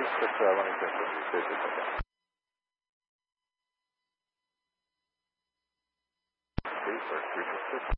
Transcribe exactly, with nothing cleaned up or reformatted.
please. Just uh, let me finish with you. Please, okay. Please, for three six six.